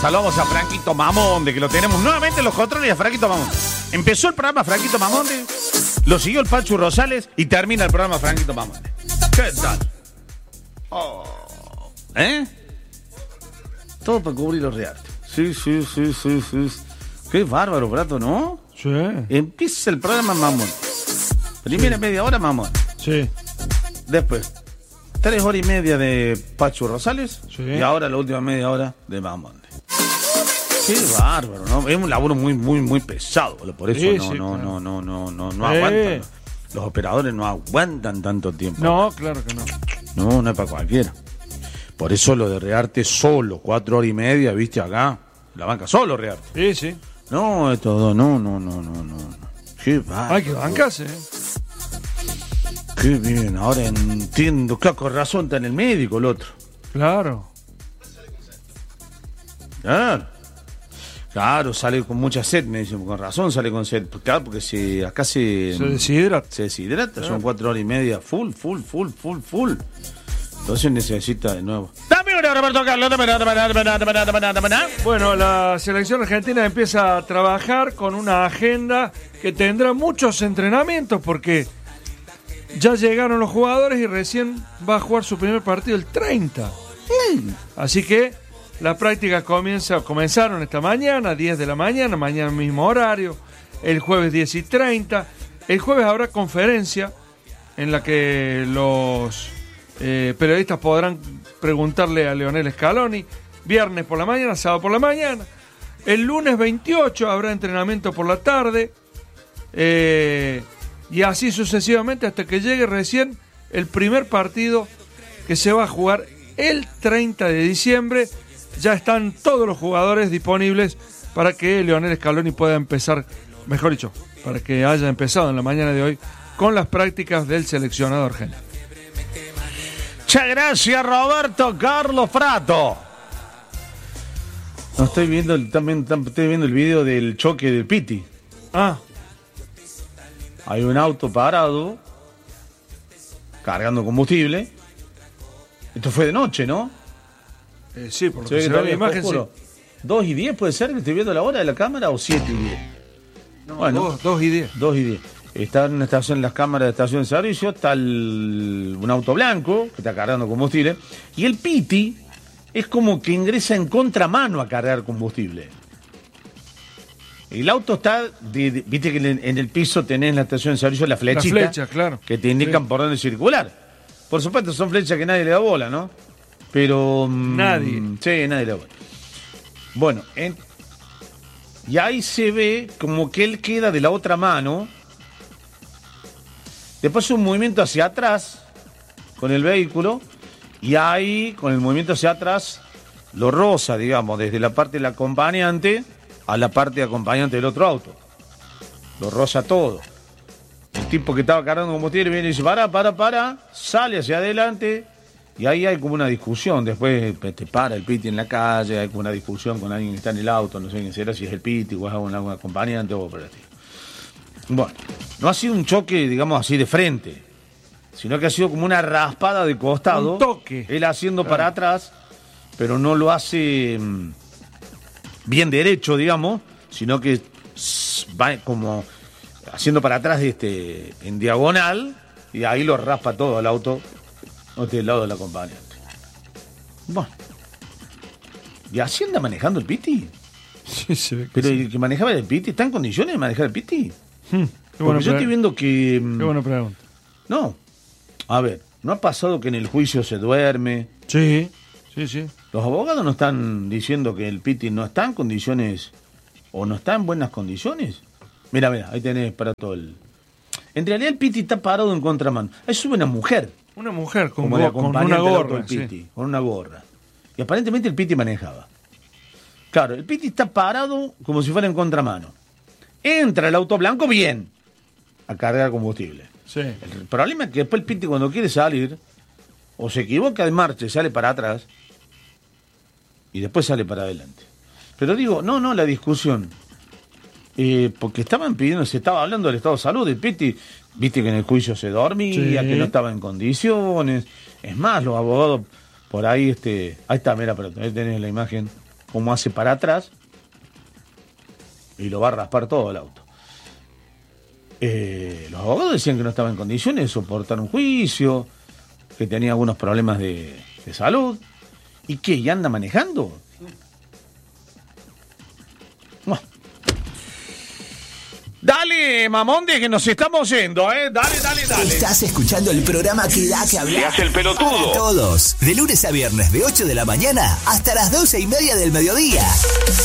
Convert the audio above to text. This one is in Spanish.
saludamos a Franquito Mamonde, que lo tenemos nuevamente en los controles, a Franquito Mamonde. Empezó el programa Franquito Mamonde, lo siguió el Pachu Rosales y termina el programa Franquito Mamonde. ¿Qué tal? Todo para cubrir los de arte. Sí. Qué bárbaro, Prato, ¿no? Sí. Empieza el programa Mamonde. Primera media hora Mamonde. Sí. Después 3 horas y media de Pachu Rosales. Sí. Y ahora la última media hora de Mamonde. Qué bárbaro, ¿no? Es un laburo muy pesado. Por eso Sí, no claro. aguantan. Los operadores no aguantan tanto tiempo. No, claro que no. No es para cualquiera. Por eso lo de Rearte solo, 4 horas y media, viste, acá. La banca solo Rearte. Sí. No, es todo, no. Qué bárbaro. Hay que bancarse, Qué bien, ahora entiendo. Claro, con razón está en el médico el otro. Claro. Claro, sale con mucha sed, me dicen, con razón sale con sed. Claro, porque acá se deshidrata. Se deshidrata, claro. Son 4 horas y media, full. Entonces necesita de nuevo. Dame una, Roberto Carlos, Bueno, la selección argentina empieza a trabajar con una agenda que tendrá muchos entrenamientos porque ya llegaron los jugadores y recién va a jugar su primer partido el 30. Así que las prácticas comenzaron esta mañana, 10 de la mañana mismo horario, el jueves 10:30. El jueves habrá conferencia en la que los periodistas podrán preguntarle a Lionel Scaloni, viernes por la mañana, sábado por la mañana. El lunes 28 habrá entrenamiento por la tarde, y así sucesivamente hasta que llegue recién el primer partido que se va a jugar el 30 de diciembre. Ya están todos los jugadores disponibles para que Lionel Scaloni pueda empezar, mejor dicho, para que haya empezado en la mañana de hoy con las prácticas del seleccionado argentino. Muchas gracias, Roberto Carlos Prato. No estoy viendo estoy viendo el video del choque del Piti. Hay un auto parado cargando combustible. Esto fue de noche, ¿no? Sí, por lo que se ve en la imagen, sí. 2:10 puede ser que estoy viendo la hora de la cámara, o 7:10. No, bueno, 2:10. 2:10. Está en una estación, en las cámaras de estación de servicio, está un auto blanco que está cargando combustible, y el Piti es como que ingresa en contramano a cargar combustible. El auto está, viste que en el piso tenés en la estación de servicio la flechita, la flecha, claro, que te indican por dónde circular. Por supuesto, son flechas que nadie le da bola, ¿no? Pero nadie. Sí, nadie le da bola. Bueno, y ahí se ve como que él queda de la otra mano. Después un movimiento hacia atrás con el vehículo, y ahí con el movimiento hacia atrás lo roza, digamos, desde la parte del acompañante a la parte de acompañante del otro auto. Lo roza todo. El tipo que estaba cargando combustible viene y dice, para, sale hacia adelante, y ahí hay como una discusión. Después te para el Piti en la calle, hay como una discusión con alguien que está en el auto, no sé quién será, si es el Piti o es algún acompañante o por el estilo. Bueno, no ha sido un choque, digamos así, de frente, sino que ha sido como una raspada de costado. Un toque. Él haciendo para atrás, pero no lo hace bien derecho, digamos, sino que va como haciendo para atrás en diagonal, y ahí lo raspa todo el auto del lado del acompañante. Bueno. ¿Y así anda manejando el Piti? Sí, se ve que pero sí. el que manejaba el Piti, ¿está en condiciones de manejar el Piti? Bueno, yo estoy viendo que... Qué buena pregunta. No. A ver, ¿no ha pasado que en el juicio se duerme? Sí. Los abogados no están diciendo que el Piti no está en condiciones o no está en buenas condiciones. Mira, ahí tenés para todo el... En realidad el Piti está parado en contramano. Ahí sube una mujer. Una mujer con una gorra. sí. Con una gorra. Y aparentemente el Piti manejaba. Claro, el Piti está parado como si fuera en contramano. Entra el auto blanco bien a cargar combustible. Sí. El problema es que después el Piti, cuando quiere salir, o se equivoca de marcha y sale para atrás, y después sale para adelante. Pero digo, no, la discusión, porque se estaba hablando del estado de salud del Piti. Viste que en el juicio se dormía, que no estaba en condiciones. Es más, los abogados por ahí, ahí está, mira, pero ahí tenés la imagen, cómo hace para atrás y lo va a raspar todo el auto. Los abogados decían que no estaba en condiciones de soportar un juicio, que tenía algunos problemas de salud. ¿Y qué? ¿Y anda manejando? Bueno. Dale, Mamonde, que nos estamos yendo, ¿eh? Dale. Estás escuchando el programa que da que hablar. Le hace el pelotudo. Para todos, de lunes a viernes, de 8 de la mañana hasta las 12:30 del mediodía.